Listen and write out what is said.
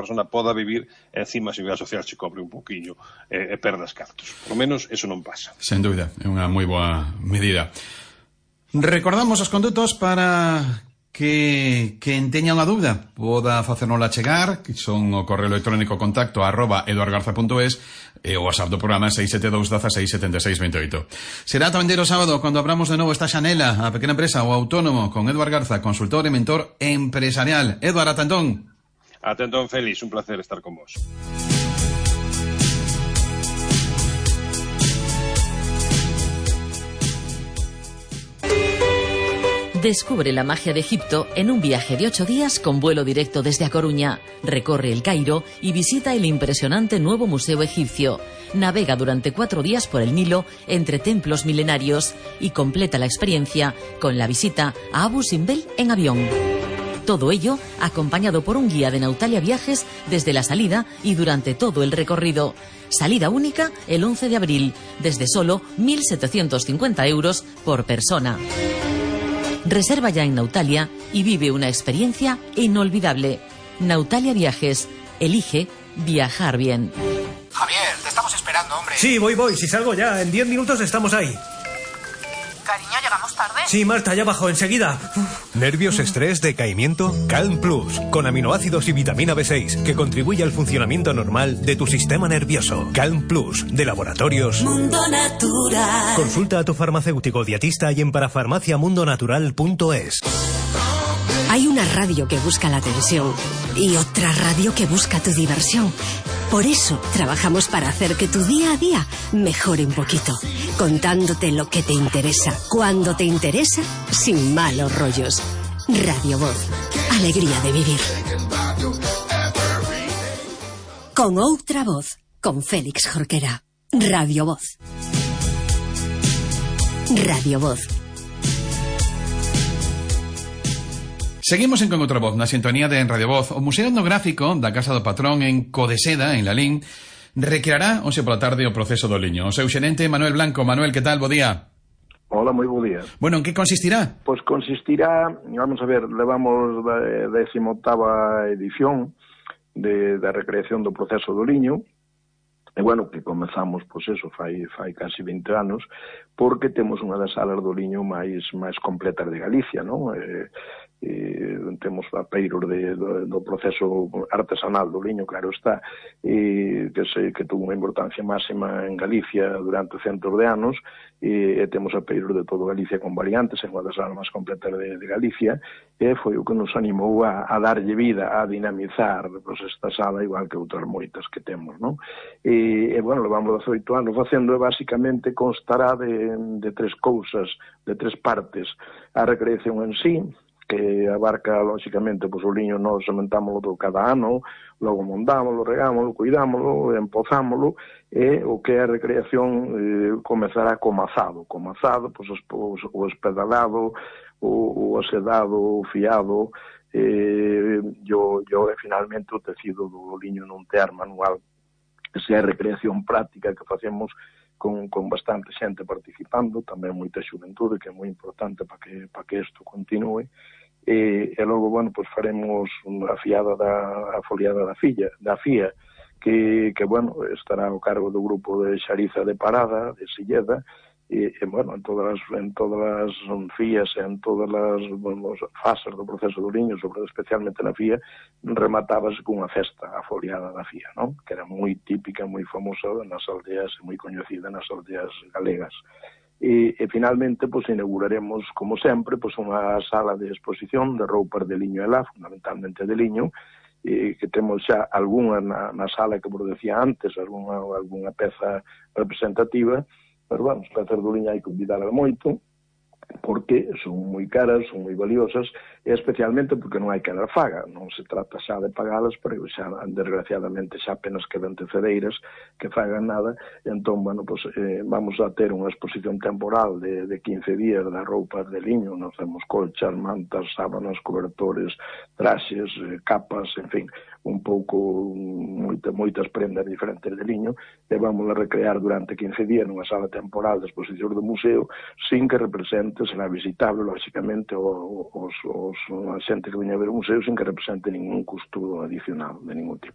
persona poda vivir encima a Seguridade Social se cobre un pouquiño e perdas cartos. Por lo menos, eso non pasa. Sen dúbida, é unha moi boa medida. Recordamos os condutos para que quen teña unha dúbida poda facernola chegar, que son o correo electrónico contacto @eduardgarza.es e o WhatsApp do programa 672 16 76 28. Será tamén o sábado cando abramos de novo esta xanela a pequena empresa ou autónomo con Eduard Garza, consultor e mentor empresarial. Eduard, ata entón. Ata entón, Félix, un placer estar con vos. Descubre la magia de Egipto en un viaje de 8 días con vuelo directo desde A Coruña. Recorre el Cairo y visita el impresionante nuevo museo egipcio. Navega durante 4 días por el Nilo entre templos milenarios y completa la experiencia con la visita a Abu Simbel en avión. Todo ello acompañado por un guía de Nautalia Viajes desde la salida y durante todo el recorrido. Salida única el 11 de abril, desde solo 1.750 euros por persona. Reserva ya en Nautalia y vive una experiencia inolvidable. Nautalia Viajes. Elige viajar bien. Javier, te estamos esperando, hombre. Sí, voy. Si salgo ya, en 10 minutos estamos ahí. Cariño, ¿llegamos tarde? Sí, Marta, ya bajo, enseguida. ¿Nervios, estrés, decaimiento? Calm Plus, con aminoácidos y vitamina B6, que contribuye al funcionamiento normal de tu sistema nervioso. Calm Plus, de Laboratorios Mundo Natural. Consulta a tu farmacéutico dietista y en parafarmaciamundonatural.es. Hay una radio que busca la atención y otra radio que busca tu diversión. Por eso trabajamos para hacer que tu día a día mejore un poquito, contándote lo que te interesa, cuando te interesa, sin malos rollos. Radio Voz, alegría de vivir. Con outra voz, con Félix Jorquera. Radio Voz. Radio Voz. Seguimos en Con outra voz, na sintonía de En Radio Voz. O Museo Etnográfico da Casa do Patrón en Codeseda, en Lalín, recreará hoxe pola tarde o proceso do liño. O seu xerente, Manuel Blanco. Manuel, que tal? Bo día. Hola, moi bo día. Bueno, en que consistirá? Pois consistirá, vamos a ver, levamos da 18ª edición da recreación do proceso do liño, e bueno, que comezamos, pois eso, fai casi 20 anos, porque temos unha das salas do liño máis completas de Galicia, non? Temos apeiros do proceso artesanal do liño, claro está, que tuvo unha importancia máxima en Galicia durante centos de anos, e temos apeiros de todo Galicia con variantes, en unha das salas máis completas de Galicia, e foi o que nos animou a darlle vida, a dinamizar pues, esta sala, igual que outras moitas que temos, non? E bueno, levamos 18 anos facendo, e basicamente constará de tres cousas, de tres partes: a recreación en sí, que abarca, lóxicamente, pois o liño nos sementámoslo cada ano, logo mondámoslo, regámoslo, cuidámoslo, empozámoslo, e o que é a recreación comezará co mazado, pois o espedalado, o asedado, o fiado, e finalmente o tecido do liño nun tear manual. Esa é a recreación práctica que facemos con bastante xente participando, tamén moita xuventude, que é moi importante para que isto continue. E logo, bueno, pois faremos a foliada da FIA, que bueno, estará ao cargo do grupo de Xariza de Parada, de Silleda, e bueno, en todas as FIAs e en todas as fases do proceso do liño, especialmente na FIA, rematábase cunha festa, a foliada da FIA, non? Que era moi típica, moi famosa nas aldeas, moi coñecida nas aldeas galegas. E finalmente, pois, inauguraremos, como sempre, pois, unha sala de exposición de roupas de liño e lá, fundamentalmente de liño, que temos xa algunha na sala que vos decía antes, algunha peza representativa, pero, bueno, as pezas do liño hai que cuidalas moito, porque son moi caras, son moi valiosas, e especialmente porque non hai que dar faga, non se trata xa de pagalas, pero xa, desgraciadamente, xa apenas quedan tecedeiras que fagan nada. Entón, bueno, pues, vamos a ter unha exposición temporal de 15 días das roupas de liño, nos temos colchas, mantas, sábanas, cobertores, traxes, capas, en fin, un pouco, moitas prendas diferentes de liño, e vamos a recrear durante 15 días nunha sala temporal de exposición do museo, sin que represente, será visitable, lógicamente, a xente que veña a ver o museo, sin que represente ningún custo adicional de ningún tipo.